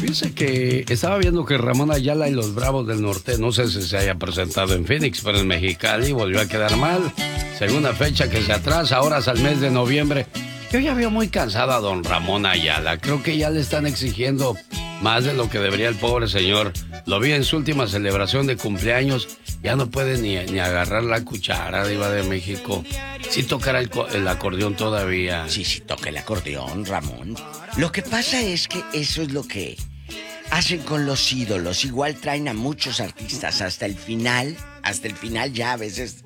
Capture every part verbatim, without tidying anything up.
Fíjese que estaba viendo que Ramón Ayala y los Bravos del Norte, no sé si se haya presentado en Phoenix, pero en Mexicali volvió a quedar mal. Segunda fecha que se atrasa, ahora al mes de noviembre. Yo ya veo muy cansado a don Ramón Ayala. Creo que ya le están exigiendo más de lo que debería el pobre señor. Lo vi en su última celebración de cumpleaños. Ya no puede ni, ni agarrar la cuchara, Diva de México. Sí tocará el, el acordeón todavía. Sí, sí toca el acordeón, Ramón. Lo que pasa es que eso es lo que hacen con los ídolos. Igual traen a muchos artistas hasta el final. Hasta el final ya a veces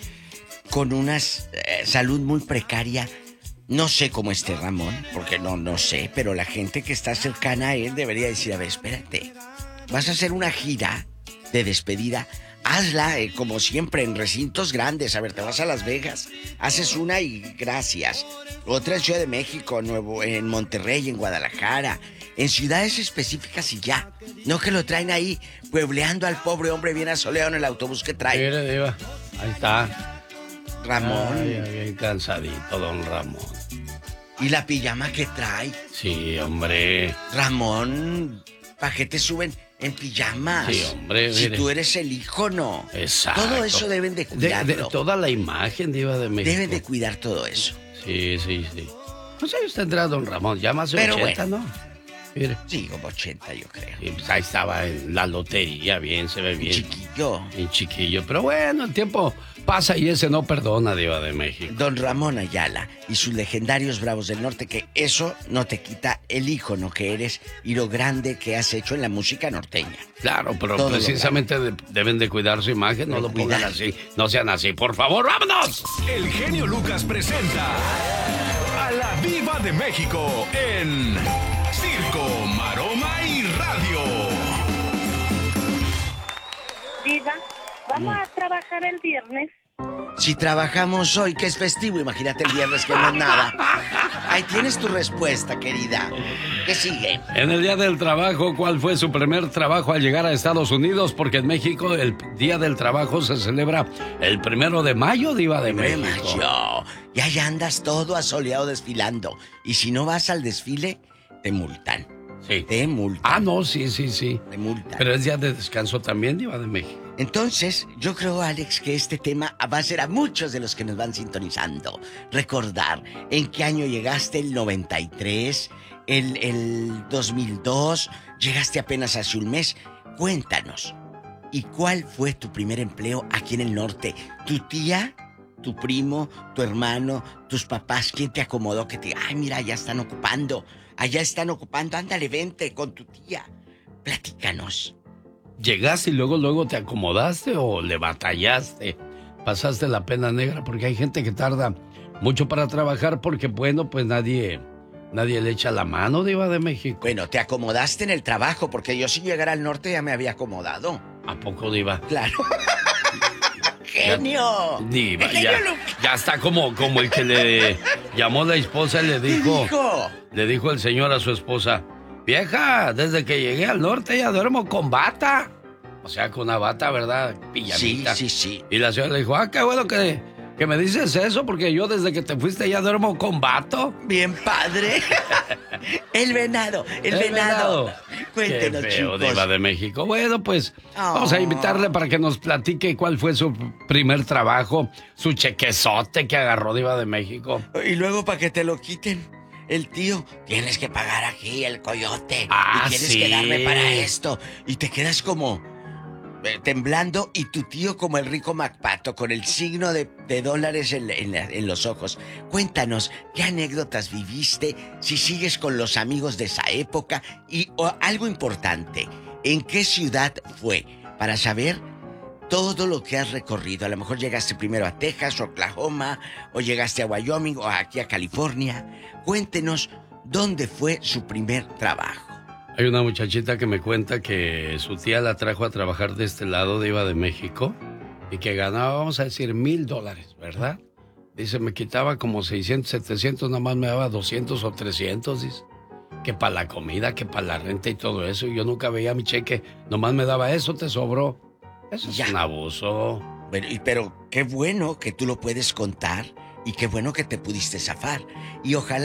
con una eh, salud muy precaria. No sé cómo esté Ramón, porque no, no sé, pero la gente que está cercana a él debería decir, a ver, espérate, vas a hacer una gira de despedida, hazla eh, como siempre en recintos grandes. A ver, te vas a Las Vegas, haces una y gracias. Otra en Ciudad de México, Nuevo, en Monterrey, en Guadalajara, en ciudades específicas y ya. No que lo traen ahí puebleando al pobre hombre bien asoleado en el autobús que trae. Mire, Diva, ahí está. Ramón. Ay, bien cansadito, don Ramón. ¿Y la pijama que trae? Sí, hombre. Ramón, ¿para qué te suben en pijamas? Sí, hombre. Si mire. tú eres el hijo, no. Exacto. Todo eso deben de cuidarlo. De, de toda la imagen, Diva de México. Deben de cuidar todo eso. Sí, sí, sí. No sé, usted tendrá don Ramón, ya más de Pero ochenta, bueno. ¿no? Mire. Sí, como ochenta, yo creo. Y pues ahí estaba en la lotería, bien, se ve bien. Chiquillo. Bien chiquillo. Pero bueno, el tiempo pasa y ese no perdona, Diva de México. Don Ramón Ayala y sus legendarios Bravos del Norte, que eso no te quita el ícono que eres y lo grande que has hecho en la música norteña. Claro, pero Todo precisamente de- deben de cuidar su imagen, no De lo pongan cuidar. así, no sean así. Por favor, vámonos. El genio Lucas presenta a la Diva de México en Circo, Maroma y Radio. Diva, ¿vamos a trabajar el viernes? Si trabajamos hoy, que es festivo, imagínate el viernes que no es nada. Ahí tienes tu respuesta, querida. ¿Qué sigue? En el Día del Trabajo, ¿cuál fue su primer trabajo al llegar a Estados Unidos? Porque en México el Día del Trabajo se celebra el primero de mayo, Diva de Hombre, México. macho, y ahí andas todo asoleado desfilando. Y si no vas al desfile, te multan. Sí. Te multan. Ah, no, sí, sí, sí. Te multan. Pero es día de descanso también, Diva de México. Entonces, yo creo, Alex, que este tema va a ser a muchos de los que nos van sintonizando. Recordar en qué año llegaste, el noventa y tres, el, el dos mil dos, llegaste apenas hace un mes. Cuéntanos, ¿y cuál fue tu primer empleo aquí en el norte? ¿Tu tía, tu primo, tu hermano, tus papás? ¿Quién te acomodó que te... Ay, mira, ya están ocupando, allá están ocupando, ándale, vente con tu tía. Platícanos. ¿Llegaste y luego, luego te acomodaste o le batallaste? ¿Pasaste la pena negra? Porque hay gente que tarda mucho para trabajar porque, bueno, pues nadie, nadie le echa la mano, Diva de México. Bueno, te acomodaste en el trabajo, porque yo sin llegar al norte ya me había acomodado. ¿A poco, Diva? Claro. ¡Genio! Diva, ¡El genio ya, Lucas! ya está como, como el que le llamó la esposa y le ¿Qué dijo, dijo? le dijo el señor a su esposa, vieja, desde que llegué al norte ya duermo con bata. O sea, con una bata, ¿verdad? Sí, Pijamita. sí, sí. Y la señora le dijo, ah, qué bueno que, que me dices eso, porque yo desde que te fuiste ya duermo con vato. Bien padre. El venado, el, venado. Cuéntenos, Qué feo, chicos. Diva de México. Bueno, pues Oh. vamos a invitarle para que nos platique cuál fue su primer trabajo, su chequezote que agarró, Diva de México. Y luego para que te lo quiten, el tío, tienes que pagar aquí el coyote. Ah, y tienes sí. que darme para esto. Y te quedas como eh, temblando y tu tío como el rico MacPato con el signo de, de dólares en, en la- en los ojos. Cuéntanos, ¿qué anécdotas viviste? Si sigues con los amigos de esa época. Y o, algo importante, ¿en qué ciudad fue? Para saber todo lo que has recorrido. A lo mejor llegaste primero a Texas, Oklahoma, o llegaste a Wyoming, o aquí a California. Cuéntenos dónde fue su primer trabajo. Hay una muchachita que me cuenta que su tía la trajo a trabajar de este lado, Diva de México, y que ganaba, vamos a decir, mil dólares, ¿verdad? Dice, me quitaba como seiscientos, setecientos, nada más me daba doscientos o trescientos, dice. Que para la comida, que para la renta y todo eso. Y yo nunca veía mi cheque, nomás me daba eso, te sobró. Eso es Ya. un abuso. Bueno, y pero qué bueno que tú lo puedes contar y qué bueno que te pudiste zafar. Y ojalá